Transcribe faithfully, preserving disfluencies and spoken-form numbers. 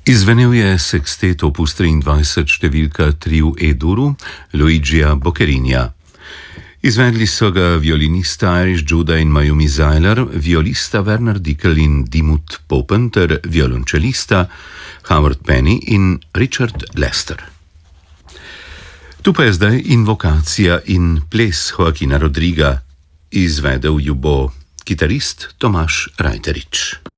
Izvenel je sekstet opus triindvajset številka tri v E-duru Luigija Bocchettinia. Izvedli so ga violinista Irish Judah in Mayumi Zajler, violista Werner Dickel in Dimut Popen ter violončelista Howard Penny in Richard Lester. Tu pa je zdaj invokacija in ples Joaquina Rodriga. Izvedel ju bo kitarist Tomaž Rajterič.